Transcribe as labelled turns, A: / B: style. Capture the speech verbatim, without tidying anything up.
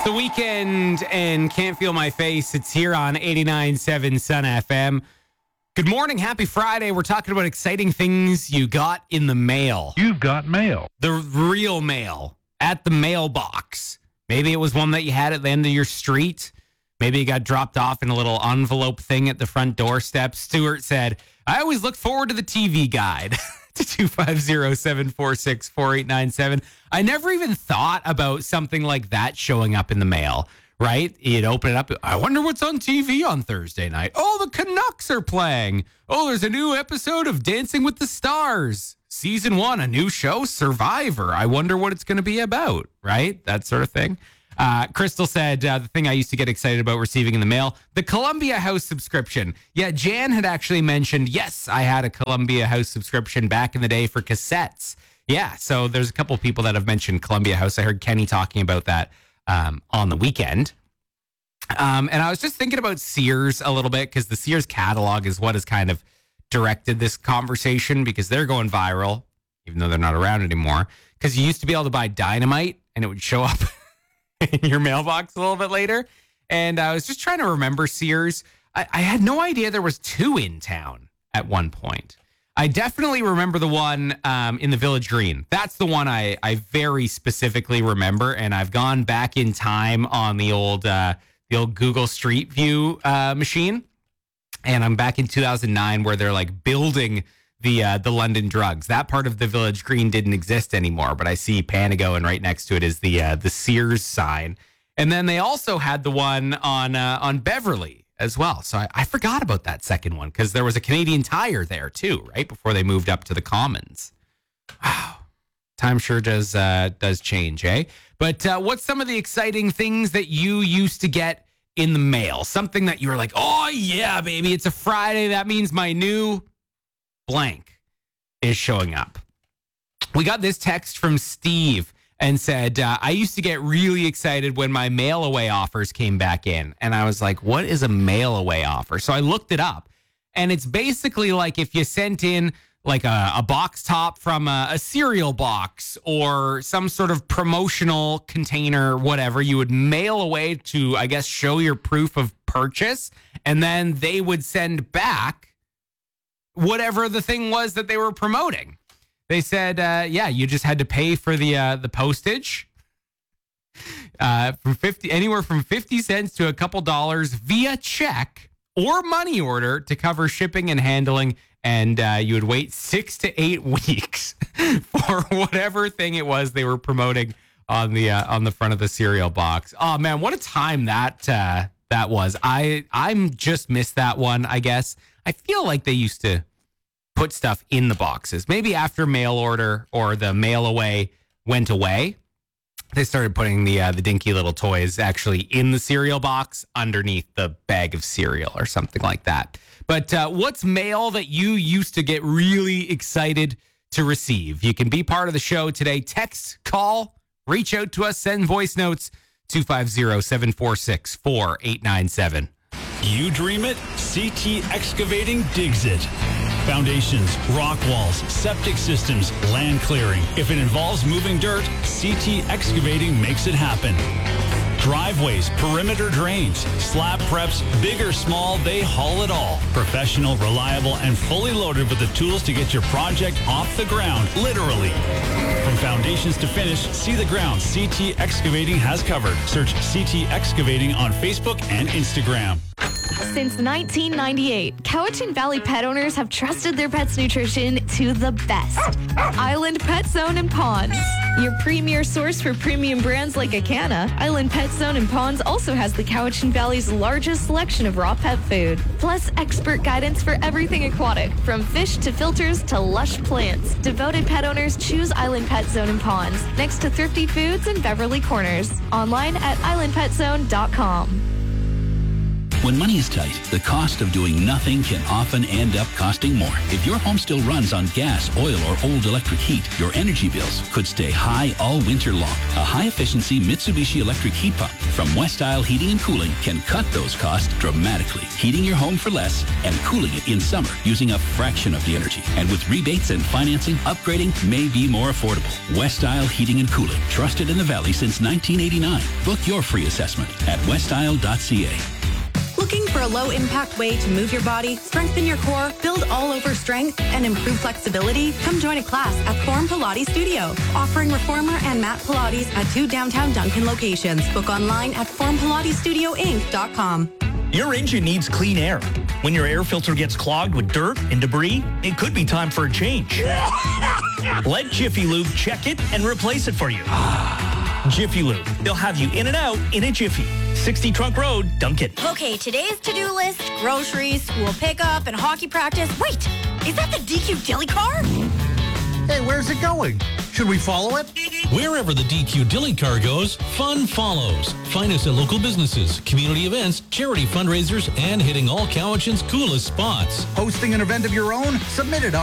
A: It's the weekend and Can't Feel My Face. It's here on eighty-nine point seven Sun F M. Good morning. Happy Friday. We're talking about exciting things you got in the mail.
B: You've got mail.
A: The real mail at the mailbox. Maybe it was one that you had at the end of your street. Maybe it got dropped off in a little envelope thing at the front doorstep. Stuart said, I always look forward to the T V guide. To two five zero, seven four six, four eight nine seven. I never even thought about something like that showing up in the mail, right? You'd open it up. I wonder what's on T V on Thursday night. Oh, the Canucks are playing. Oh, there's a new episode of Dancing with the Stars. Season one, a new show, Survivor. I wonder what it's going to be about, right? That sort of thing. Uh, Crystal said, uh, the thing I used to get excited about receiving in the mail, the Columbia House subscription. Yeah, Jan had actually mentioned, yes, I had a Columbia House subscription back in the day for cassettes. Yeah, so there's a couple of people that have mentioned Columbia House. I heard Kenny talking about that um, on the weekend. Um, and I was just thinking about Sears a little bit because the Sears catalog is what has kind of directed this conversation because they're going viral, even though they're not around anymore. Because you used to be able to buy Dynamite and it would show up in your mailbox a little bit later. And I was just trying to remember Sears. I, I had no idea there was two in town at one point. I definitely remember the one um, in the Village Green. That's the one I, I very specifically remember. And I've gone back in time on the old uh, the old Google Street View uh, machine. And I'm back in two thousand nine where they're like building the uh, the London Drugs. That part of the Village Green didn't exist anymore, but I see Panago, and right next to it is the uh, the Sears sign. And then they also had the one on uh, on Beverly as well. So I, I forgot about that second one because there was a Canadian Tire there too, right before they moved up to the Commons. Wow, time sure does uh, does change, eh? But uh, what's some of the exciting things that you used to get in the mail? Something that you were like, oh yeah, baby, it's a Friday. That means my new blank is showing up. We got this text from Steve and said, uh, I used to get really excited when my mail away offers came back in. And I was like, what is a mail away offer? So I looked it up and it's basically like if you sent in like a, a box top from a, a cereal box or some sort of promotional container, whatever, you would mail away to, I guess, show your proof of purchase. And then they would send back whatever the thing was that they were promoting. They said, uh, yeah, you just had to pay for the uh, the postage uh, from fifty anywhere from fifty cents to a couple dollars via check or money order to cover shipping and handling. And uh, you would wait six to eight weeks for whatever thing it was they were promoting on the uh, on the front of the cereal box. Oh man, what a time that uh, that was. I I'm just missed that one, I guess. I feel like they used to put stuff in the boxes. Maybe after mail order or the mail away went away, they started putting the uh, the dinky little toys actually in the cereal box underneath the bag of cereal or something like that. But uh, what's mail that you used to get really excited to receive? You can be part of the show today. Text, call, reach out to us, send voice notes, two five zero, seven four six, four eight nine seven.
C: You dream it, C T Excavating digs it. Foundations, rock walls, septic systems, land clearing. If it involves moving dirt, C T Excavating makes it happen. Driveways, perimeter drains, slab preps, big or small, they haul it all. Professional, reliable, and fully loaded with the tools to get your project off the ground, literally. From foundations to finish, see the ground C T Excavating has covered. Search C T Excavating on Facebook and Instagram.
D: Since nineteen ninety-eight, Cowichan Valley pet owners have trusted their pets' nutrition to the best. Island Pet Zone and Ponds. Your premier source for premium brands like Acana, Island Pet Zone and Ponds also has the Cowichan Valley's largest selection of raw pet food, plus expert guidance for everything aquatic, from fish to filters to lush plants. Devoted pet owners choose Island Pet Zone and Ponds, next to Thrifty Foods in Beverly Corners. Online at island pet zone dot com.
B: When money is tight, the cost of doing nothing can often end up costing more. If your home still runs on gas, oil, or old electric heat, your energy bills could stay high all winter long. A high-efficiency Mitsubishi electric heat pump from West Isle Heating and Cooling can cut those costs dramatically, heating your home for less and cooling it in summer using a fraction of the energy. And with rebates and financing, upgrading may be more affordable. West Isle Heating and Cooling, trusted in the Valley since nineteen eighty-nine. Book your free assessment at west isle dot c a.
E: Looking for a low-impact way to move your body, strengthen your core, build all-over strength, and improve flexibility? Come join a class at Form Pilates Studio, offering reformer and mat Pilates at two downtown Duncan locations. Book online at form pilates studio inc dot com.
F: Your engine needs clean air. When your air filter gets clogged with dirt and debris, it could be time for a change. Let Jiffy Lube check it and replace it for you. Jiffy Lube. They'll have you in and out in a jiffy. sixty Trunk Road, Duncan.
G: Okay, today's to-do list, groceries, school pickup, and hockey practice. Wait, is that the D Q Dilly car?
H: Hey, where's it going? Should we follow it?
I: Wherever the D Q Dilly car goes, fun follows. Find us at local businesses, community events, charity fundraisers, and hitting all Cowichan's coolest spots.
H: Hosting an event of your own? Submit it on